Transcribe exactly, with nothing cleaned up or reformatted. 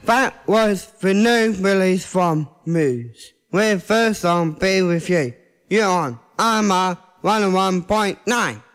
That was the new release from Muse, with first song Be With You. You're on I'm a one oh one point nine.